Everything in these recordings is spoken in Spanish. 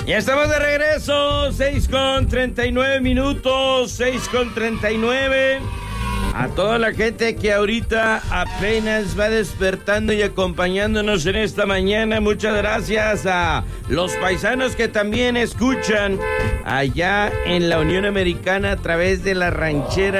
Ya estamos de regreso, 6:39 minutos, 6:39. A toda la gente que ahorita apenas va despertando y acompañándonos en esta mañana, muchas gracias a los paisanos que también escuchan allá en la Unión Americana a través de la ranchera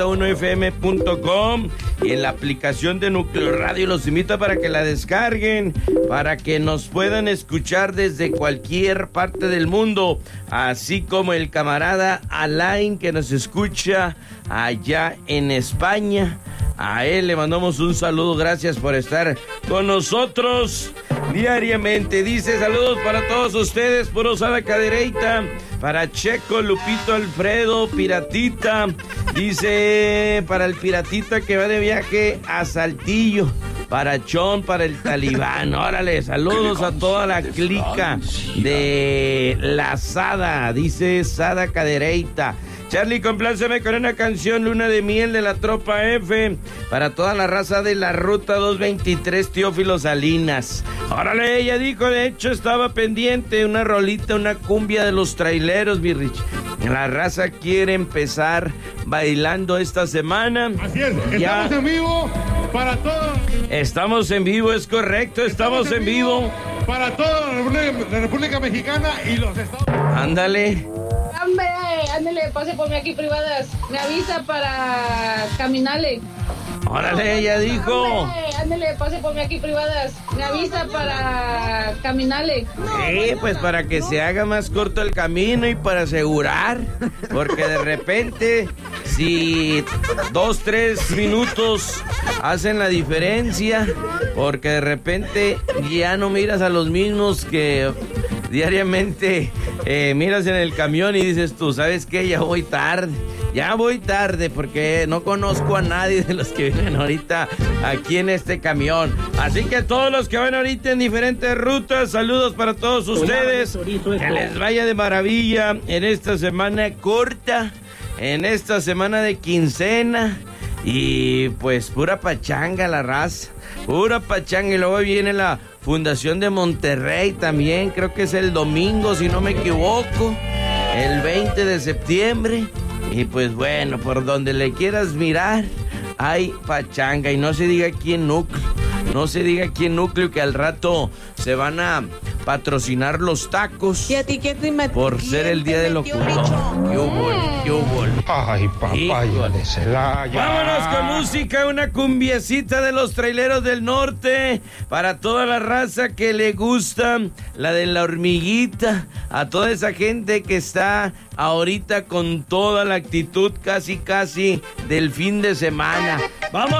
91fm.com y en la aplicación de Núcleo Radio. Los invito para que la descarguen, para que nos puedan escuchar desde cualquier parte del mundo, así como el camarada Alain que nos escucha allá en España. A él le mandamos un saludo, gracias por estar con nosotros diariamente. Dice saludos para todos ustedes, puro Sada Cadereyta, para Checo, Lupito, Alfredo, Piratita. Dice para el Piratita que va de viaje a Saltillo, para Chon, para el Talibán. Órale, saludos a toda la clica de la Sada, dice Sada Cadereyta. Charlie, compláceme con una canción, Luna de Miel de la Tropa F, para toda la raza de la Ruta 223, Teófilo Salinas. Órale, ella dijo, de hecho estaba pendiente una rolita, una cumbia de los traileros, mi Rich. La raza quiere empezar bailando esta semana. Así es, estamos en vivo para todos. Estamos en vivo, es correcto, estamos en vivo. Para toda la República Mexicana y los Estados Unidos. Ándale. Ándale, pase por mí aquí privadas. Me avisa para caminarle. Órale, ella dijo. Ándale, pase por mí aquí privadas. Me avisa para caminarle. Sí, pues para que se haga más corto el camino y para asegurar. Porque de repente, si 2-3 minutos hacen la diferencia, porque de repente ya no miras a los mismos que diariamente miras en el camión y dices tú, ¿sabes qué? Ya voy tarde porque no conozco a nadie de los que vienen ahorita aquí en este camión. Así que todos los que van ahorita en diferentes rutas, saludos para todos ustedes. Que les vaya de maravilla en esta semana corta, en esta semana de quincena. Y pues pura pachanga la raza, pura pachanga. Y luego viene la Fundación de Monterrey también, creo que es el domingo, si no me equivoco, el 20 de septiembre. Y pues bueno, por donde le quieras mirar, hay pachanga. Y no se diga aquí en Núcleo, no se diga aquí en Núcleo que al rato se van a patrocinar los tacos. ¿Y a ti quién te metió? Por ser el día del locutor. Yubol. Ay, papaya de Celaya. Vámonos con música, una cumbiecita de los traileros del norte. Para toda la raza que le gusta la de la hormiguita. A toda esa gente que está ahorita con toda la actitud casi del fin de semana. ¡Vamos!